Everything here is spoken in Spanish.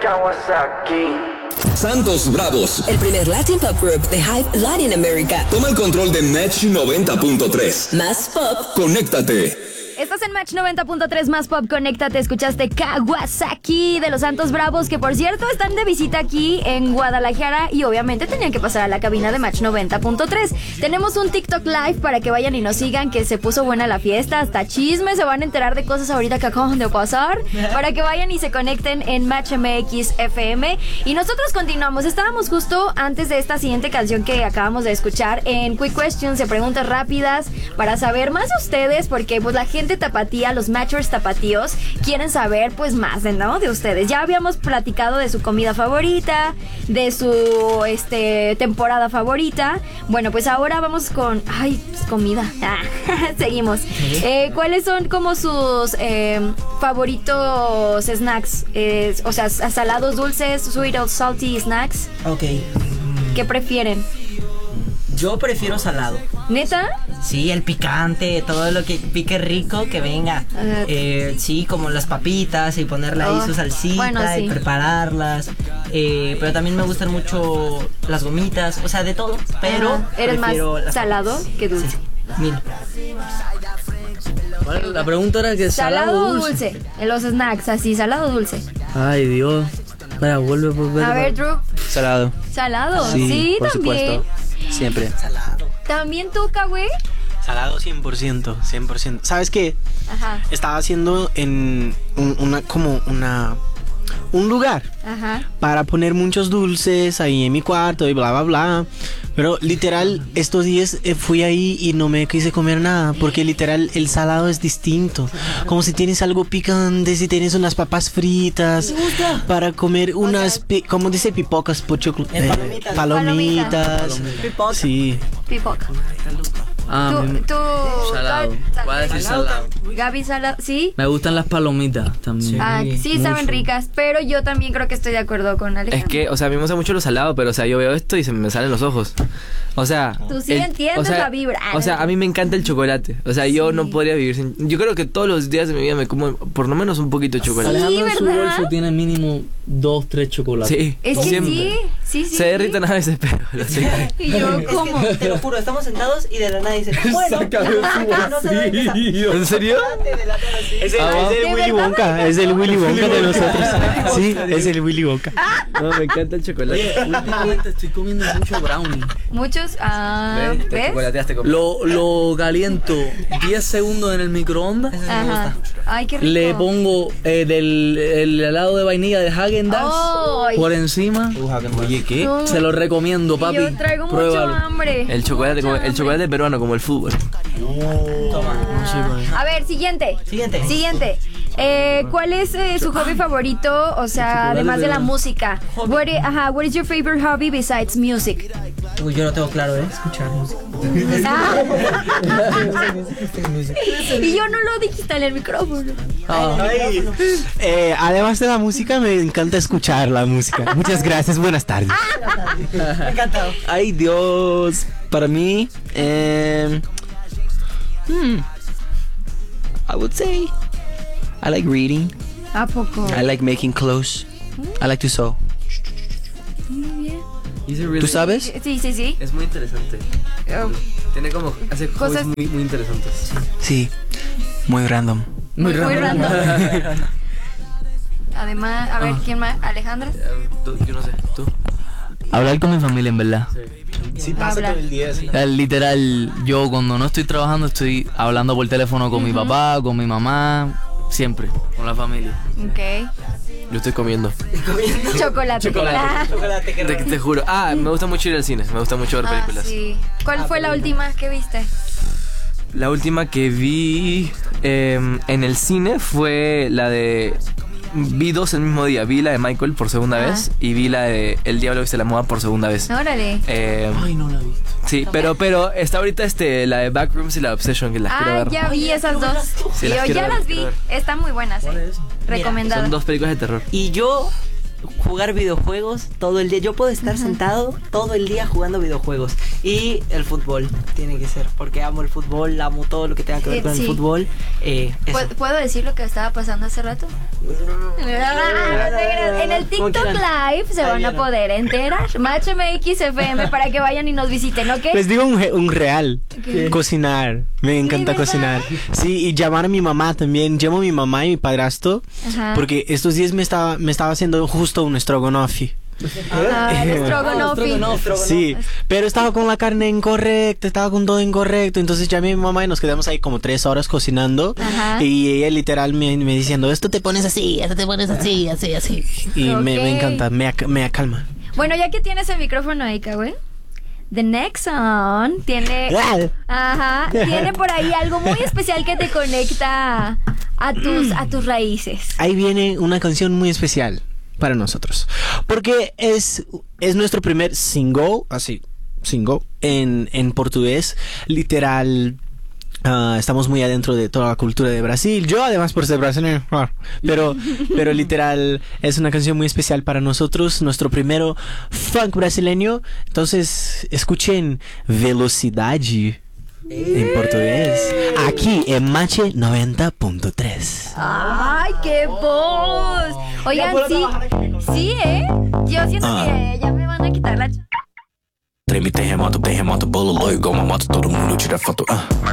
Kawasaki. Santos Bravos, el primer Latin Pop Group de Hype Latin America. Toma el control de Match 90.3. Más pop. Conéctate. Estás en Match 90.3 Más Pop, conéctate, escuchaste Kawasaki de los Santos Bravos, que por cierto están de visita aquí en Guadalajara y obviamente tenían que pasar a la cabina de Match 90.3. Tenemos un TikTok Live para que vayan y nos sigan, que se puso buena la fiesta, hasta chisme, se van a enterar de cosas ahorita que acaban de pasar, para que vayan y se conecten en Match MX FM. Y nosotros continuamos, estábamos justo antes de esta siguiente canción que acabamos de escuchar en Quick Questions, de preguntas rápidas, para saber más de ustedes, porque pues la gente tapatía, los matchers tapatíos quieren saber pues más, ¿no? De ustedes. Ya habíamos platicado de su comida favorita, de su temporada favorita. Bueno, pues ahora vamos con comida. Seguimos. ¿Cuáles son como sus favoritos snacks? O sea, salados, dulces, sweet or salty snacks. Ok. ¿Qué prefieren? Yo prefiero salado. ¿Neta? Sí, el picante, todo lo que pique rico, que venga. Sí, como las papitas y ponerle ahí su salsita, bueno, sí, y prepararlas. Pero también me gustan mucho las gomitas, o sea, de todo. Pero ¿eres más salado que dulce? Sí, mil. Vale, la pregunta era que ¿salado o dulce? En los snacks, así, salado o dulce. Ay, Dios. Espera, vuelve por ver. A ver, Drew. Salado. ¿Salado? Sí, por también. Supuesto. Siempre. Salado. ¿También tú, güey? Salado 100%, 100%. ¿Sabes qué? Ajá. Estaba haciendo en un lugar para poner muchos dulces ahí en mi cuarto y bla, bla, bla. Pero literal, estos días fui ahí y no me quise comer nada, porque literal el salado es distinto. Como si tienes algo picante, si tienes unas papas fritas, para comer unas, como dice pipocas, palomitas. Pipoca. Sí. Pipoca. Tú salado. Voy a decir salado. Gaby, salado, ¿sí? Me gustan las palomitas también. Sí, saben ricas, pero yo también creo que estoy de acuerdo con Alejandro. Es que, o sea, a mí me gusta mucho lo salado, pero, o sea, yo veo esto y se me salen los ojos. O sea... Tú sí entiendes la vibra. O sea, a mí me encanta el chocolate. O sea, yo no podría vivir sin... Yo creo que todos los días de mi vida me como por lo menos un poquito de chocolate. Alejandro en su bolso tiene mínimo 2, 3 chocolates. Sí, es que siempre. Sí. Se derriten a veces, pero lo sé. Y yo, ¿cómo? Te lo juro, estamos sentados y de la nada dice, bueno, no se ve ¿En serio? Es el Willy Wonka, es el Willy Wonka de nosotros. Sí, es el Willy Wonka. No, me encanta el chocolate. Últimamente estoy comiendo mucho brownie. Muchos, Te chocolateaste con... Lo caliento 10 segundos en el microondas. Ajá. Ay, qué rico. Le pongo el helado de vainilla de Häagen-Dazs por encima. Oye, ¿qué? No. Se lo recomiendo, papi. Yo traigo Pruébalo. mucho hambre. El chocolate peruano, como el fútbol. A ver, siguiente. ¿Cuál es su hobby favorito? O sea, además de la música. What is your favorite hobby besides music? Uy, yo lo tengo claro, escuchar música. Y yo no lo dijiste en el micrófono. Además de la música, me encanta escuchar la música. Muchas gracias, buenas tardes. Me encantado. Ay, Dios. Para mí, I would say I like reading. ¿A poco? I like making clothes. I like to sew. ¿Tú sabes? Sí. Es muy interesante. Tiene como... Hace cosas muy, muy interesantes. Sí. Muy random. Muy random. Además, a ver, ¿quién más? ¿Alejandra? Yo no sé, ¿tú? Hablar con mi familia, en verdad. Sí, pasa todo el día así. Literal, yo cuando no estoy trabajando estoy hablando por teléfono con mi papá, con mi mamá, siempre, con la familia. Ok. Yo estoy comiendo. Chocolate. Te juro. Me gusta mucho ir al cine. Me gusta mucho ver películas. Sí. ¿Cuál fue la última que viste? La última que vi en el cine fue la de... Vi 2 el mismo día. Vi la de Michael por segunda vez y vi la de El Diablo Viste la Moda por segunda vez. Órale. Ay, no la vi. Sí, pero está ahorita la de Backrooms y la de Obsession, que las quiero ver. Ya vi esas dos. Sí, Yo ya las vi. Están muy buenas, recomendadas. Son 2 películas de terror. Y yo jugar videojuegos todo el día. Yo puedo estar sentado todo el día jugando videojuegos. Y el fútbol tiene que ser, porque amo el fútbol, amo todo lo que tenga que ver con el fútbol. ¿Puedo decir lo que estaba pasando hace rato? En el Como TikTok quieran. Live se van a poder enterar. Match MX FM para que vayan y nos visiten, ¿ok? Les digo un real. ¿Qué? Cocinar. Me encanta verdad? cocinar. Sí, y llamar a mi mamá también. Llamo a mi mamá y mi padrastro. Ajá. Porque estos días me estaba haciendo justo un stroganoff. Ah, el Stroganoff. Sí, pero estaba con la carne incorrecta, estaba con todo incorrecto. Entonces llamé a mi mamá y nos quedamos ahí como 3 horas cocinando. Ajá. Y ella literal me diciendo, esto te pones así, esto te pones así, así, así. Y me Ok. encanta, me acalma. Bueno, ya que tienes el micrófono ahí, güey. The Next Song tiene... Ajá, tiene por ahí algo muy especial que te conecta a tus raíces. Ahí viene una canción muy especial para nosotros. Porque es nuestro primer single, así, single, en portugués. Literal, estamos muy adentro de toda la cultura de Brasil. Yo además por ser brasileño, pero literal es una canción muy especial para nosotros. Nuestro primero funk brasileño. Entonces escuchen Velocidade en portugués. Aquí en Match 90.3. ¡Ay, qué voz! Oigan, sí, yo siento que ya me van a quitar la... Treme terremoto, terremoto, bololô, igual uma moto, todo mundo tira foto.